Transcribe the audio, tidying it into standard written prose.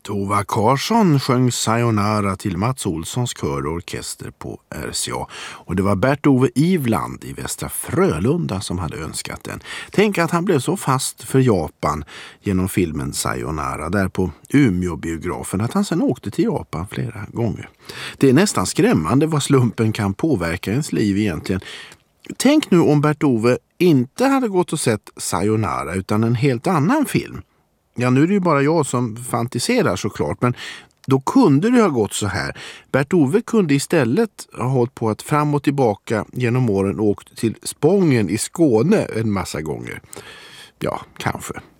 Tova Karlsson sjöng Sayonara till Mats Olssons kör och orkester på RCA. Och det var Bert-Ove Ivland i Västra Frölunda som hade önskat den. Tänk att han blev så fast för Japan genom filmen Sayonara där på Umeå-biografen att han sedan åkte till Japan flera gånger. Det är nästan skrämmande vad slumpen kan påverka ens liv egentligen. Tänk nu om Bert-Ove inte hade gått och sett Sayonara utan en helt annan film. Ja, nu är det ju bara jag som fantiserar såklart, men då kunde det ha gått så här. Bert-Ove kunde istället ha hållit på att fram och tillbaka genom åren åkt till Spången i Skåne en massa gånger. Ja, kanske.